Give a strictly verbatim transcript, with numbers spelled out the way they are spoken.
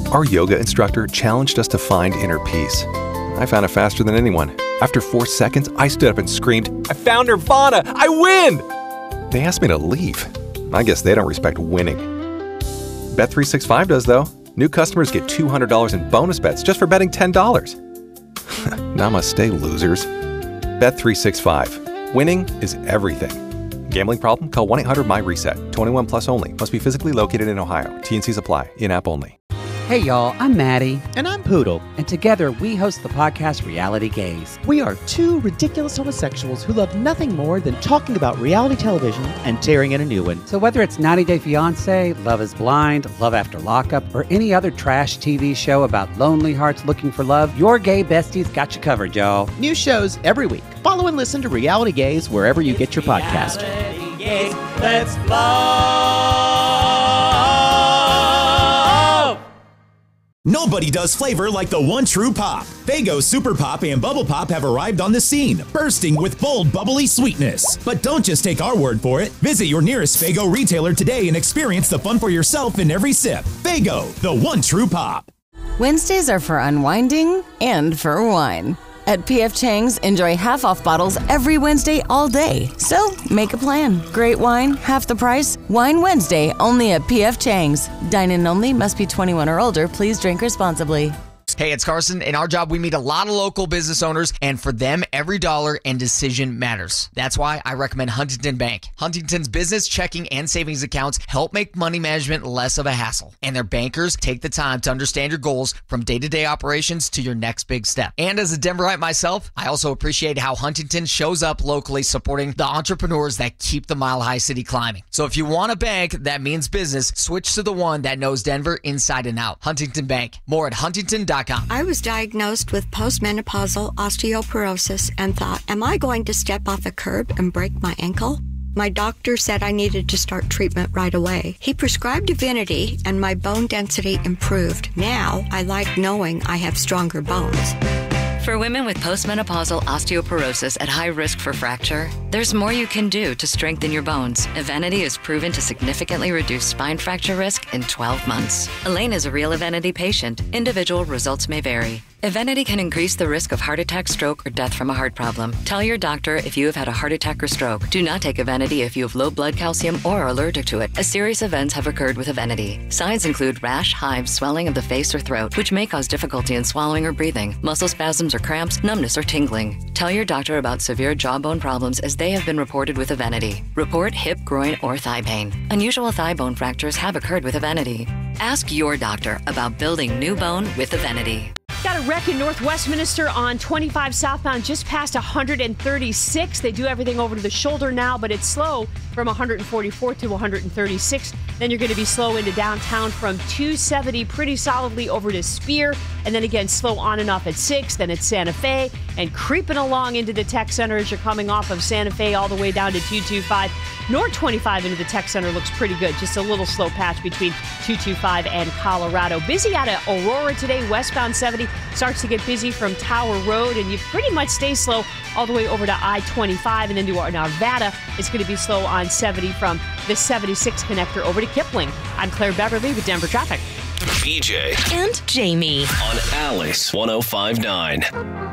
Our yoga instructor challenged us to find inner peace. I found it faster than anyone. After four seconds, I stood up and screamed, "I found Nirvana! I win!" They asked me to leave. I guess they don't respect winning. Bet three sixty-five does, though. New customers get two hundred dollars in bonus bets just for betting ten dollars. Namaste, losers. Bet three sixty-five. Winning is everything. Gambling problem? Call one eight hundred my reset. twenty-one plus only. Must be physically located in Ohio. T N Cs apply. In-app only. Hey y'all, I'm Maddie. And I'm Poodle. And together we host the podcast Reality Gaze. We are two ridiculous homosexuals who love nothing more than talking about reality television and tearing in a new one. So whether it's ninety day fiancé, Love is Blind, Love After Lockup, or any other trash T V show about lonely hearts looking for love, your gay besties got you covered, y'all. New shows every week. Follow and listen to Reality Gaze wherever you get your podcast. Reality Gaze, let's love. Nobody does flavor like the one true pop. Faygo Super Pop and Bubble Pop have arrived on the scene, bursting with bold, bubbly sweetness. But don't just take our word for it. Visit your nearest Faygo retailer today and experience the fun for yourself in every sip. Faygo, the one true pop. Wednesdays are for unwinding and for wine. At P F Chang's, enjoy half-off bottles every Wednesday all day. So, make a plan. Great wine, half the price. Wine Wednesday, only at P F Chang's. Dine-in only, must be twenty-one or older. Please drink responsibly. Hey, it's Carson. In our job, we meet a lot of local business owners, and for them, every dollar and decision matters. That's why I recommend Huntington Bank. Huntington's business, checking, and savings accounts help make money management less of a hassle, and their bankers take the time to understand your goals from day-to-day operations to your next big step. And as a Denverite myself, I also appreciate how Huntington shows up locally supporting the entrepreneurs that keep the Mile High City climbing. So if you want a bank that means business, switch to the one that knows Denver inside and out. Huntington Bank. More at huntington dot com. I was diagnosed with postmenopausal osteoporosis and thought, am I going to step off a curb and break my ankle? My doctor said I needed to start treatment right away. He prescribed Divinity and my bone density improved. Now I like knowing I have stronger bones. For women with postmenopausal osteoporosis at high risk for fracture, there's more you can do to strengthen your bones. Evenity is proven to significantly reduce spine fracture risk in twelve months. Elaine is a real Evenity patient. Individual results may vary. Evenity can increase the risk of heart attack, stroke, or death from a heart problem. Tell your doctor if you have had a heart attack or stroke. Do not take Evenity if you have low blood calcium or are allergic to it, as serious events have occurred with Evenity. Signs include rash, hives, swelling of the face or throat, which may cause difficulty in swallowing or breathing, muscle spasms or cramps, numbness or tingling. Tell your doctor about severe jawbone problems as they have been reported with Evenity. Report hip, groin, or thigh pain. Unusual thigh bone fractures have occurred with Evenity. Ask your doctor about building new bone with Evenity. Got a wreck in North Westminster on twenty-five southbound, just past one hundred thirty-six. They do everything over to the shoulder now, but it's slow from one forty-fourth to one thirty-six. Then you're going to be slow into downtown from two seventy pretty solidly over to Spear. And then again, slow on and off at six. Then it's Santa Fe and creeping along into the Tech Center as you're coming off of Santa Fe all the way down to two twenty-five. North twenty-five into the Tech Center looks pretty good. Just a little slow patch between two twenty-five and Colorado. Busy out of Aurora today. Westbound seventy starts to get busy from Tower Road, and you pretty much stay slow all the way over to I twenty-five and into Arvada. It's going to be slow on seventy from the seventy-six connector over to Kipling. I'm Claire Beverly with Denver Traffic. B J and Jamie on Alice one oh five point nine.